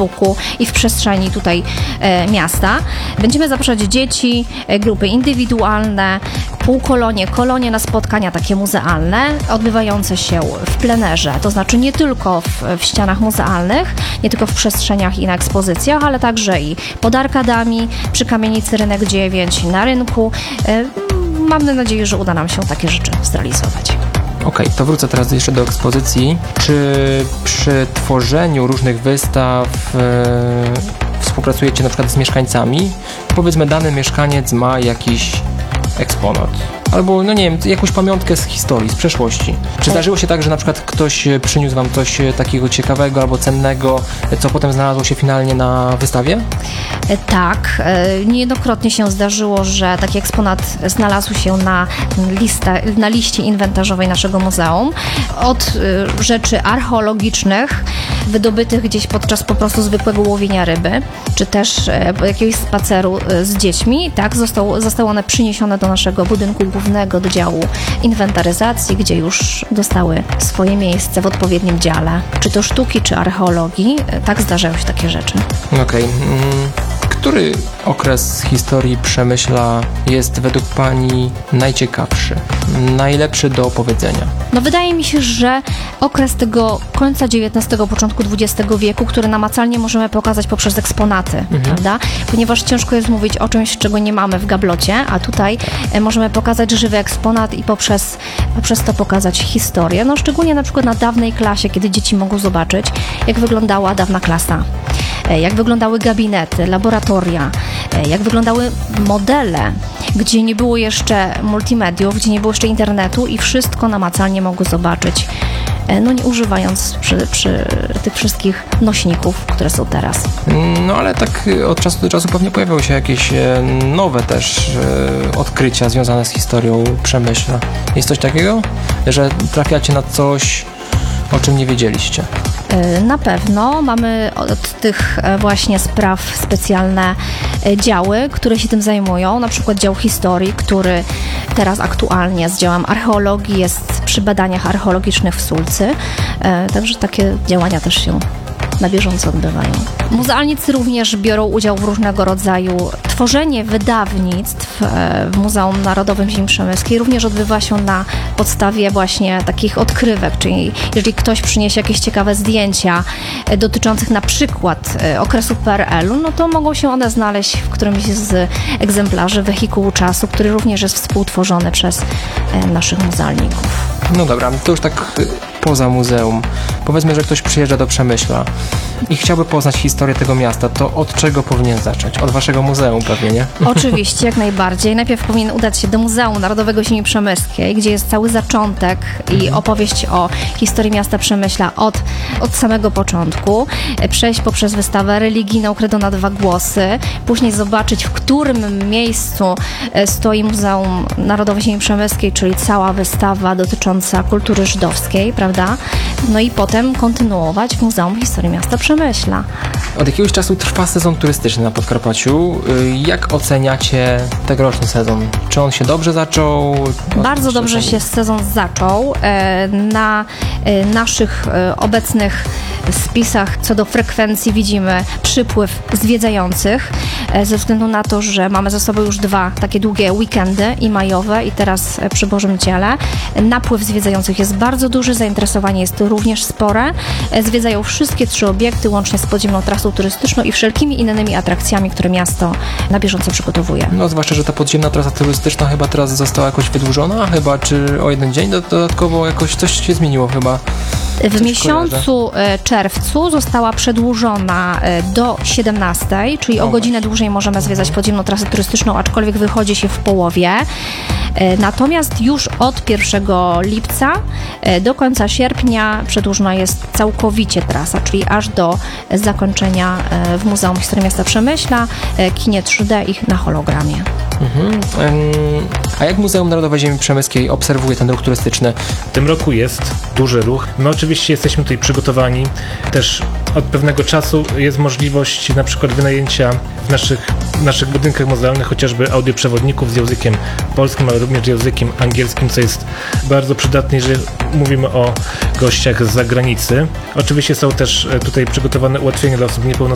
Facebooku i w przestrzeni tutaj miasta. Będziemy zapraszać dzieci, grupy indywidualne, półkolonie, kolonie na spotkania takie muzealne, odbywające się w plenerze, to znaczy nie tylko w ścianach muzealnych, nie tylko w przestrzeniach i na ekspozycjach, ale także i pod arkadami, przy kamienicy Rynek 9, na rynku. Mamy nadzieję, że uda nam się takie rzeczy zrealizować. Okej, to wrócę teraz jeszcze do ekspozycji. Czy przy tworzeniu różnych wystaw współpracujecie na przykład z mieszkańcami? Powiedzmy, dany mieszkaniec ma jakiś eksponat. Albo, no nie wiem, jakąś pamiątkę z historii, z przeszłości. Czy zdarzyło się tak, że na przykład ktoś przyniósł wam coś takiego ciekawego albo cennego, co potem znalazło się finalnie na wystawie? Tak, niejednokrotnie się zdarzyło, że taki eksponat znalazł się na liście inwentarzowej naszego muzeum. Od rzeczy archeologicznych, wydobytych gdzieś podczas po prostu zwykłego łowienia ryby, czy też jakiegoś spaceru z dziećmi, tak, zostały one przyniesione do naszego budynku głównego, do działu inwentaryzacji, gdzie już dostały swoje miejsce w odpowiednim dziale. Czy to sztuki, czy archeologii, tak zdarzają się takie rzeczy. Okej. Który okres historii Przemyśla jest według Pani najciekawszy, najlepszy do opowiedzenia? No wydaje mi się, że okres tego końca XIX, początku XX wieku, który namacalnie możemy pokazać poprzez eksponaty, prawda? Ponieważ ciężko jest mówić o czymś, czego nie mamy w gablocie, a tutaj możemy pokazać żywy eksponat i poprzez to pokazać historię. No szczególnie na przykład na dawnej klasie, kiedy dzieci mogą zobaczyć, jak wyglądała dawna klasa, jak wyglądały gabinety, laboratoria, jak wyglądały modele, gdzie nie było jeszcze multimediów, gdzie nie było jeszcze internetu i wszystko namacalnie mogły zobaczyć, no nie używając przy tych wszystkich nośników, które są teraz. No ale tak od czasu do czasu pewnie pojawiały się jakieś nowe też odkrycia związane z historią Przemyśla. Jest coś takiego, że trafiacie na coś, o czym nie wiedzieliście? Na pewno mamy od tych właśnie spraw specjalne działy, które się tym zajmują, na przykład dział historii, który teraz aktualnie z działem archeologii jest przy badaniach archeologicznych w Sulcy, także takie działania też się na bieżąco odbywają. Muzealnicy również biorą udział w różnego rodzaju tworzenie wydawnictw w Muzeum Narodowym Ziemi Przemyskiej również odbywa się na podstawie właśnie takich odkrywek, czyli jeżeli ktoś przyniesie jakieś ciekawe zdjęcia dotyczących na przykład okresu PRL-u, no to mogą się one znaleźć w którymś z egzemplarzy wehikułu czasu, który również jest współtworzony przez naszych muzealników. No dobra, to już tak poza muzeum. Powiedzmy, że ktoś przyjeżdża do Przemyśla i chciałby poznać historię tego miasta, to od czego powinien zacząć? Od waszego muzeum pewnie, nie? Oczywiście, jak najbardziej. Najpierw powinien udać się do Muzeum Narodowego Ziemi Przemyskiej, gdzie jest cały zaczątek i opowieść o historii miasta Przemyśla od samego początku. Przejść poprzez wystawę religijną Credo na dwa głosy, później zobaczyć, w którym miejscu stoi Muzeum Narodowe Ziemi Przemyskiej, czyli cała wystawa dotycząca kultury żydowskiej, prawda? No i potem kontynuować w Muzeum Historii Miasta Przemyśla. Od jakiegoś czasu trwa sezon turystyczny na Podkarpaciu. Jak oceniacie tegoroczny sezon? Czy on się dobrze zaczął? Bardzo dobrze się sezon zaczął. Na naszych obecnych spisach co do frekwencji widzimy przypływ zwiedzających ze względu na to, że mamy za sobą już 2 takie długie weekendy i majowe i teraz przy Bożym Ciele. Napływ zwiedzających jest bardzo duży, zainteresowanie jest również spore. Zwiedzają wszystkie 3 obiekty łącznie z podziemną trasą turystyczną i wszelkimi innymi atrakcjami, które miasto na bieżąco przygotowuje. No zwłaszcza, że ta podziemna trasa turystyczna chyba teraz została jakoś wydłużona, czy o 1 dzień dodatkowo jakoś coś się zmieniło chyba. W miesiącu czerwcu została przedłużona do 17, czyli o godzinę dłużej możemy zwiedzać podziemną trasę turystyczną, aczkolwiek wychodzi się w połowie. Natomiast już od 1 lipca do końca sierpnia przedłużona jest całkowicie trasa, czyli aż do zakończenia w Muzeum Historii Miasta Przemyśla, kinie 3D i na hologramie. A jak Muzeum Narodowe Ziemi Przemyskiej obserwuje ten ruch turystyczny? W tym roku jest duży ruch. My oczywiście jesteśmy tutaj przygotowani. Też od pewnego czasu jest możliwość na przykład wynajęcia w naszych budynkach muzealnych chociażby audioprzewodników z językiem polskim, ale również językiem angielskim, co jest bardzo przydatne, jeżeli mówimy o gościach z zagranicy. Oczywiście są też tutaj przygotowane ułatwienia dla osób niepełnosprawnych,